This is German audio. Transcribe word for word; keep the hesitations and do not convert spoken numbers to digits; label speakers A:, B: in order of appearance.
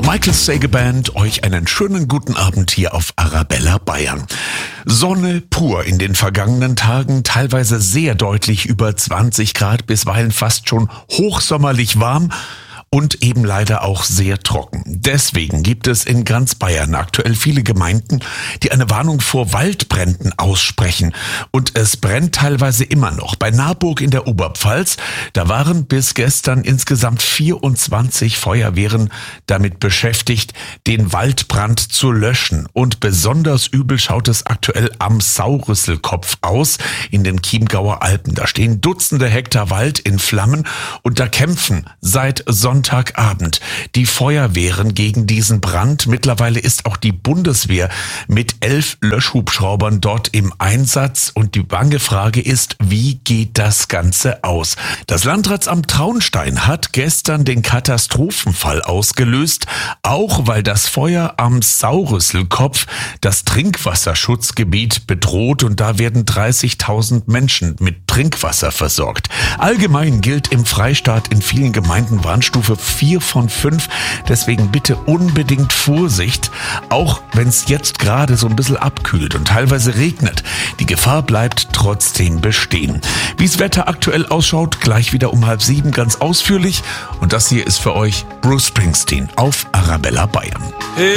A: Michael Sage Band, euch einen schönen guten Abend hier auf Arabella Bayern. Sonne pur in den vergangenen Tagen, teilweise sehr deutlich über zwanzig Grad, bisweilen fast schon hochsommerlich warm. Und eben leider auch sehr trocken. Deswegen gibt es in ganz Bayern aktuell viele Gemeinden, die eine Warnung vor Waldbränden aussprechen. Und es brennt teilweise immer noch. Bei Naburg in der Oberpfalz, da waren bis gestern insgesamt vierundzwanzig Feuerwehren damit beschäftigt, den Waldbrand zu löschen. Und besonders übel schaut es aktuell am Saurüsselkopf aus in den Chiemgauer Alpen. Da stehen Dutzende Hektar Wald in Flammen und da kämpfen seit Sonntag Sonntagabend die Feuerwehren gegen diesen Brand. Mittlerweile ist auch die Bundeswehr mit elf Löschhubschraubern dort im Einsatz. Und die bange Frage ist, wie geht das Ganze aus? Das Landratsamt Traunstein hat gestern den Katastrophenfall ausgelöst, auch weil das Feuer am Saurüsselkopf das Trinkwasserschutzgebiet bedroht und da werden dreißigtausend Menschen mit Trinkwasser versorgt. Allgemein gilt im Freistaat in vielen Gemeinden Warnstufe vier von fünf, deswegen bitte unbedingt Vorsicht, auch wenn es jetzt gerade so ein bisschen abkühlt und teilweise regnet. Die Gefahr bleibt trotzdem bestehen. Wie das Wetter aktuell ausschaut, gleich wieder um halb sieben ganz ausführlich. Und das hier ist für euch Bruce Springsteen auf Arabella Bayern.